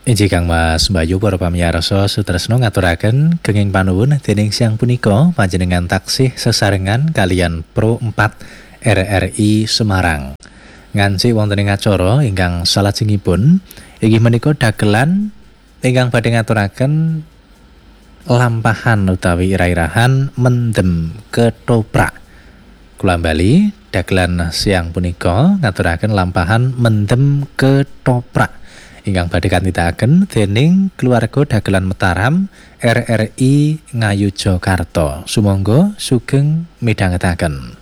Injih Kangmas Bayu para pamirsa sutresna ngaturaken kenging panuwun dening siang punika panjenengan taksih sesarengan kalian Pro 4 RRI Semarang. Nganci wonten ing acara ingkang salajengipun inggih menika dagelan ingkang badhe ngaturaken lampahan utawi irah-irahan mendem ketoprak. Kula bali dagelan siang punika ngaturaken lampahan mendem ketoprak ingkang badhe kantitaken dening keluarga dagelan Mataram RRI Ngayogyakarta. Sumangga sugeng midhangetaken.